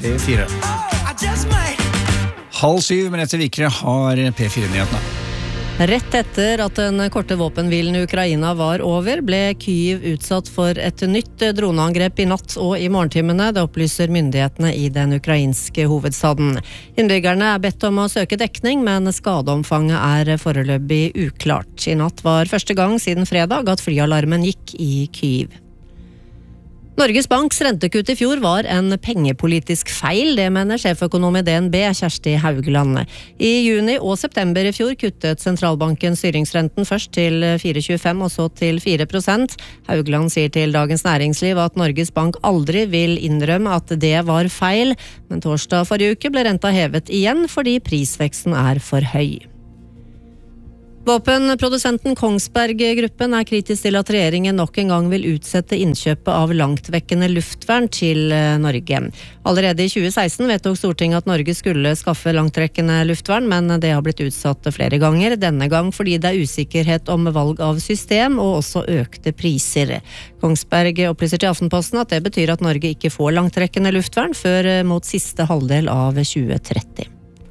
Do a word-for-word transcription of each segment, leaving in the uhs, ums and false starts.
P fire. Halv syv minutter vikere har P fire-nyhetene. Rett etter at den korte våpenhvilen i Ukraina var over, ble Kyiv utsatt for et nytt droneangrep i natt og i morgentimene. Det opplyser myndighetene i den ukrainske hovedstaden. Innbyggerne er bedt om å søke dekning, men skadeomfanget er foreløpig uklart. I natt var første gang siden fredag at flyalarmen gikk i Kyiv. Norges Banks rentekutt i fjor var en pengepolitisk feil, det mener sjeføkonom i D N B, Kjersti Haugland. I juni og september i fjor kuttet sentralbanken styringsrenten først til fire komma tjuefem og så til fire prosent. Haugland sier til Dagens Næringsliv at Norges Bank aldri vil innrømme at det var feil, men torsdag forrige uke ble renta hevet igjen fordi prisveksten er for høy. Våpenprodusenten Kongsberg Gruppen er kritisk til at regjeringen nok en gang vil utsette innkjøpet av langtvekkende luftvern til Norge. Allerede i tjue seksten vedtok Stortinget at Norge skulle skaffe langtrekkende luftvern, men det har blitt utsatt flere ganger, denne gang fordi det er usikkerhet om valg av system og også økte priser. Kongsberg opplyser til Aftenposten at det betyr at Norge ikke får langtrekkende luftvern før mot siste halvdel av tjue tretti.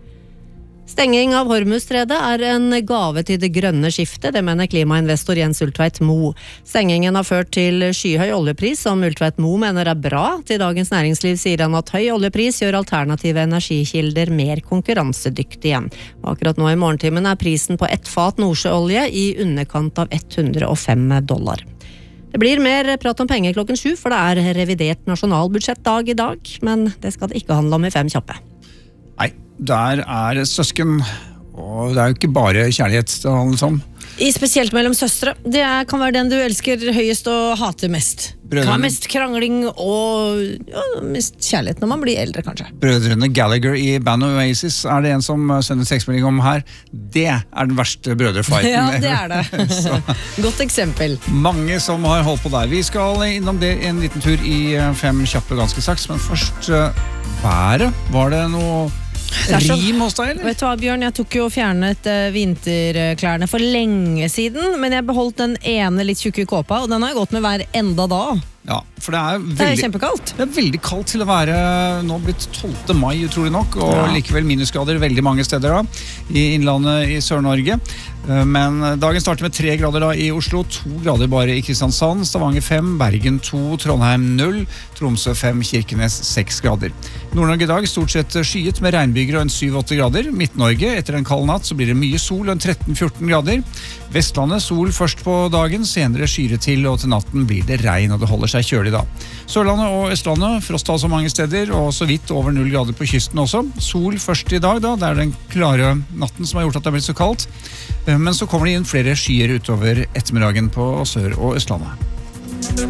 Stenging av Hormuzstredet er en gave til det grønne skiftet, det mener klimainvestor Jens Ulltveit Moe. Stengingen har ført til skyhøy oljepris, som Ulltveit Moe mener er bra. Til Dagens Næringsliv sier han at høy oljepris gjør alternative energikilder mer konkurransedyktige. Og akkurat nå i morgentimen er prisen på ett fat nordsjøolje i underkant av hundre og fem dollar. Det blir mer prat om penger klokken sju, for det er revidert nasjonalbudsjettdag i dag, men det skal det ikke handle om i Fem kjappe. Nei, der er søsken, og det er jo ikke bare kjærlighet det handler om. I spesielt mellom søstre. Det er, kan være den du elsker høyest og hater mest. Brødrene. Kan være mest krangling og ja, mest kjærlighet når man blir eldre, kanskje. Brødrene Gallagher i bandet Oasis er det en som sender tekstmelding om her. Det er den verste brødrefighten. Ja, det er det. Godt eksempel. Mange som har holdt på der. Vi skal innom det en liten tur i Fem kjappe ganske straks, men først været. Var det noe rim hos deg, eller? Vet du hva, Bjørn, jeg tok jo og fjernet uh, vinterklærne for lenge siden, men jeg beholdt den ene litt tjukke kåpa, og den har jeg gått med hver enda da. Ja, for det er veldig, det er kjempekaldt. Det er veldig kaldt til å være nå blitt tolvte mai, utrolig nok, og ja. Likevel minusgrader veldig mange steder da, i innlandet i Sør-Norge. Men dagen starter med tre grader da i Oslo, to grader bare i Kristiansand, Stavanger fem, Bergen to, Trondheim null, Tromsø fem, Kirkenes seks grader. Nord-Norge i dag stort sett skyet med regnbyger og en syv åtte grader. Midt-Norge etter en kald natt så blir det mye sol og en tretten fjorten grader. Vestlandet sol først på dagen, senere skyre til, og til natten blir det regn og det holder seg kjølig da. Sørlandet og Østlandet frost altså mange steder, og så vidt over null grader på kysten også. Sol først i dag da, det er den klare natten som har gjort at det har blitt så kaldt. Men så kommer det inn flere skyer utover ettermiddagen på Sør- og Østlandet.